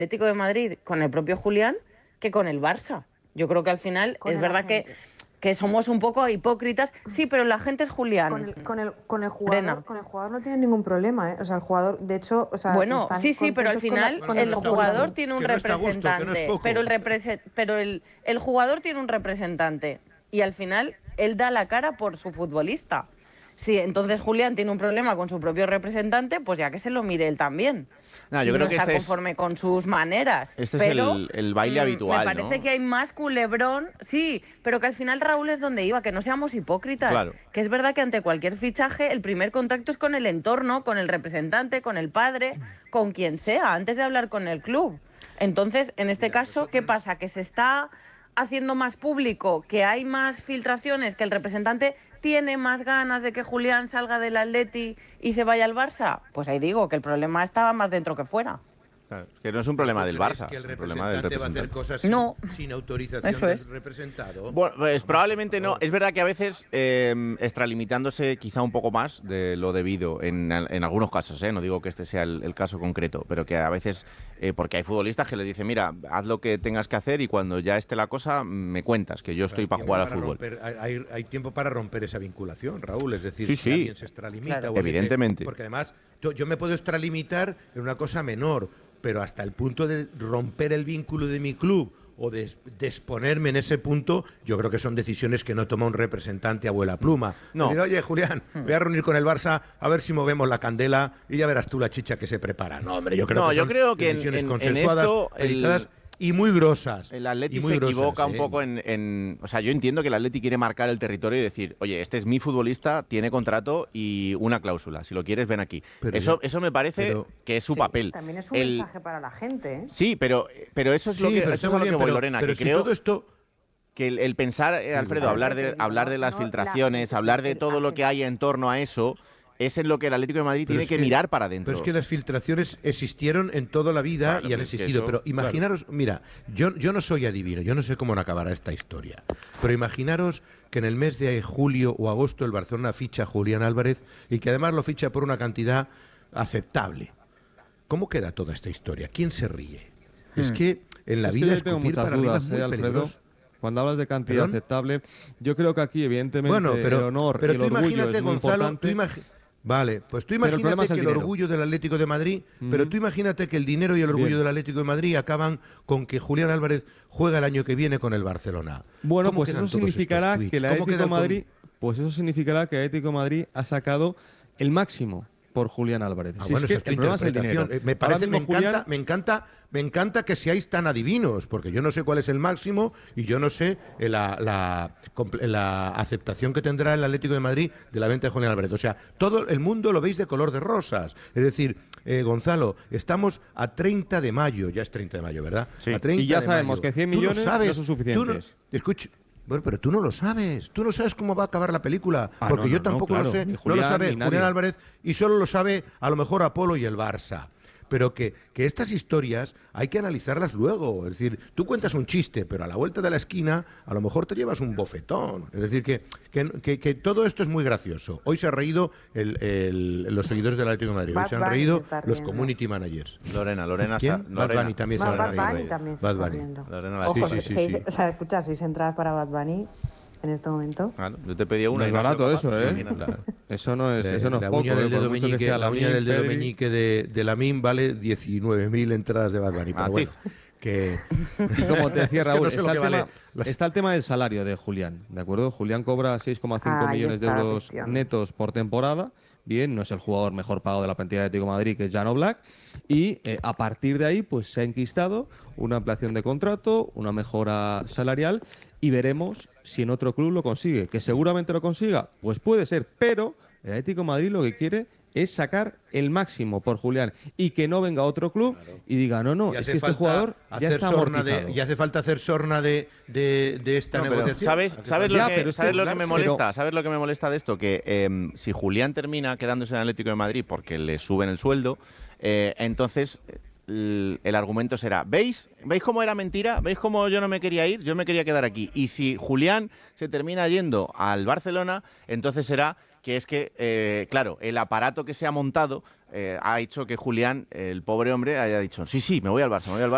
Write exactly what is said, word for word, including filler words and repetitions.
Atlético de Madrid con el propio Julián que con el Barça. Yo creo que al final Con es el verdad que, que somos un poco hipócritas. Sí, pero la gente es Julián. Con el, con el, con el jugador, Brena. con el jugador no tiene ningún problema, ¿eh? O sea, el jugador, de hecho, o sea, Bueno, están sí, sí, pero al contentos con la- final con el la jugador jugador. tiene un Que no está a gusto, que no es representante, poco. pero el represe- pero el, el jugador tiene un representante y al final él da la cara por su futbolista. Si entonces Julián tiene un problema con su propio representante, pues ya que se lo mire él también. No, si yo creo no que está este es- conforme con sus maneras. Este es pero, el, el baile mm, habitual, Me parece ¿no? que hay más culebrón. Sí, pero que al final Raúl es donde iba, que no seamos hipócritas. Claro. Que es verdad que ante cualquier fichaje el primer contacto es con el entorno, con el representante, con el padre, con quien sea, antes de hablar con el club. Entonces, en este caso, ¿qué pasa? Que se está haciendo más público, que hay más filtraciones, que el representante tiene más ganas de que Julián salga del Atleti y se vaya al Barça. Pues ahí digo que el problema estaba más dentro que fuera. Claro, que no es un problema del ¿Crees Barça, que el es un problema del representante va a hacer representante. cosas sin, No. sin autorización Eso del es. representado? Bueno, pues probablemente no. Es verdad que a veces, eh, extralimitándose quizá un poco más de lo debido, en, en algunos casos, ¿eh? No digo que este sea el, el caso concreto, pero que a veces, eh, porque hay futbolistas que le dicen, mira, haz lo que tengas que hacer y cuando ya esté la cosa, me cuentas, que yo estoy Hay para tiempo jugar al para fútbol. romper- hay, hay- hay tiempo para romper esa vinculación, Raúl. Es decir, Sí, si sí. alguien se extralimita. Claro. o alguien te- Evidentemente. Porque además, yo, yo me puedo extralimitar en una cosa menor, pero hasta el punto de romper el vínculo de mi club o de, de exponerme en ese punto, yo creo que son decisiones que no toma un representante abuela pluma. No. Decir, oye, Julián, voy a reunir con el Barça a ver si movemos la candela y ya verás tú la chicha que se prepara. No, hombre, yo creo No, que yo son creo que en- decisiones en- en consensuadas, esto el- meditadas y muy grosas. El Atleti y muy se grosas, equivoca un ¿eh? poco en, en- O sea, yo entiendo que el Atleti quiere marcar el territorio y decir, oye, este es mi futbolista, tiene contrato y una cláusula. Si lo quieres, ven aquí. Pero eso, ya- eso me parece pero- que es su Sí, papel. También es un El- mensaje para la gente, ¿eh? Sí, pero, pero eso es lo Sí, que, pero eso está es a muy lo que bien, voy, pero- Lorena, pero que si creo todo esto... que el, el pensar, eh, Alfredo, Claro, hablar te de, digo, hablar no, de las no, la- filtraciones, la- hablar de todo la- lo que hay en torno a eso, es en lo que el Atlético de Madrid Pero tiene es que, que- mirar para adentro. Pero es que las filtraciones existieron en toda la vida Claro, y han pero es que existido. eso- pero imaginaros, mira, yo, yo no soy adivino, yo no sé cómo acabará esta historia. Pero imaginaros que en el mes de julio o agosto el Barcelona ficha a Julián Álvarez y que además lo ficha por una cantidad aceptable. ¿Cómo queda toda esta historia? ¿Quién se ríe? Es que en la Es que vida yo tengo escupir muchas para arriba dudas, es muy ¿eh, Alfredo? peligroso. Cuando hablas de cantidad ¿Perdón? aceptable, yo creo que aquí, evidentemente, Bueno, pero, el honor pero y el tú orgullo imagínate, es muy Gonzalo, importante. tú imagi- vale, pues tú Pero el problema imagínate es el que el dinero. orgullo del Atlético de Madrid, pero Ujú. tú imagínate que el dinero y el orgullo Bien. del Atlético de Madrid acaban con que Julián Álvarez juega el año que viene con el Barcelona. Bueno, ¿Cómo pues quedan eso todos estos significará tweets? que el ¿Cómo Atlético queda de el con- Madrid, pues eso significará que el Atlético de Madrid ha sacado el máximo por Julián Álvarez. Ah, Si bueno, es esa es que tu el problema es el interpretación. dinero. Eh, Me Ahora parece, me mismo encanta, Julián- me encanta, me encanta que seáis tan adivinos, porque yo no sé cuál es el máximo y yo no sé eh, la, la, comple- la aceptación que tendrá el Atlético de Madrid de la venta de Julián Álvarez. O sea, todo el mundo lo veis de color de rosas. Es decir, eh, Gonzalo, estamos a treinta de mayo, ya es treinta de mayo, ¿verdad? Sí. A treinta Y ya de sabemos mayo. que cien Tú lo millones sabes, no son tú suficientes. escucha, bueno, pero tú no lo sabes. Tú no sabes cómo va a acabar la película. Ah, porque no, yo no, no, tampoco claro, lo sé. ni no lo Julián, sabe ni Julián nadie. Álvarez y solo lo sabe a lo mejor Apolo y el Barça. Pero que, que estas historias hay que analizarlas luego. Es decir, tú cuentas un chiste, pero a la vuelta de la esquina a lo mejor te llevas un bofetón. Es decir, que, que, que- que todo esto es muy gracioso. Hoy se han reído el- el- los seguidores del Atlético de Madrid. Hoy Bad se han Bunny reído se está los riendo. community managers. Lorena, Lorena, ¿Quién? sa- Bad Lorena. Bunny también se Bad, habrá Bad reído. Bunny también se Bad está Bunny. riendo. Lorena la- Ojo, Sí, sí, que- sí, que- sí. O sea, escucha, seis entradas para Bad Bunny en este momento. Claro, yo te pedía una No y es no ha sido barato capaz, eso, pues, ¿eh? imagínate. Eso no es, Eh, eso no es la poco. uña ¿eh? del dedo Por mucho que meñique, sea la uña Lamine, del dedo Pedri. meñique de, de Lamine vale diecinueve mil entradas de Bad Bunny. Pero bueno, Matiz. que... Y como te decía Es que Raúl, no sé lo está, que el vale tema, las- está el tema del salario de Julián, ¿de acuerdo? Julián cobra seis coma cinco Ahí millones de está la euros cuestión. netos por temporada. Bien, no es el jugador mejor pagado de la plantilla de Atlético de Madrid, que es Jan Oblak. Y eh, a partir de ahí, pues se ha enquistado una ampliación de contrato, una mejora salarial y veremos si en otro club lo consigue. Que seguramente lo consiga, pues puede ser, pero el Atlético de Madrid lo que quiere es sacar el máximo por Julián y que no venga otro club y diga, no, no, Y es hace que este falta jugador ya hacer está sorna amortizado. de, y hace falta hacer sorna de, de, de esta No, pero negociación. ¿Sabes, Hace sabes, falta- lo, Ya, que, pero es ¿sabes que, lo que me claro, molesta? pero- ¿Sabes lo que me molesta de esto? Que em, si Julián termina quedándose en el Atlético de Madrid porque le suben el sueldo, eh, entonces el, el argumento será, ¿veis? ¿Veis cómo era mentira? ¿Veis cómo yo no me quería ir? Yo me quería quedar aquí. Y si Julián se termina yendo al Barcelona, entonces será que es que, eh, claro, el aparato que se ha montado eh, ha hecho que Julián, el pobre hombre, haya dicho, sí, sí, me voy al Barça, me voy al Barça.